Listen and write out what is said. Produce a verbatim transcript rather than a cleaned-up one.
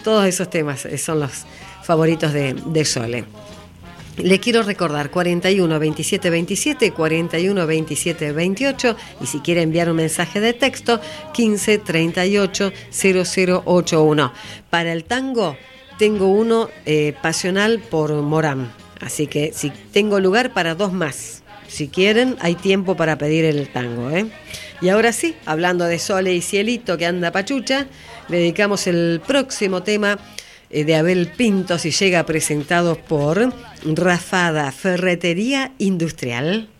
Todos esos temas son los favoritos de, de Sole. Le quiero recordar cuarenta y uno veintisiete veintisiete, cuarenta y uno veintisiete veintiocho, y si quiere enviar un mensaje de texto, quince treinta y ocho cero cero ochenta y uno. Para el tango tengo uno eh, pasional por Morán, así que si tengo lugar para dos más. Si quieren, hay tiempo para pedir el tango, ¿eh? Y ahora sí, hablando de Sole y Cielito que anda pachucha, le dedicamos el próximo tema de Abel Pintos y llega presentado por Rafada Ferretería Industrial.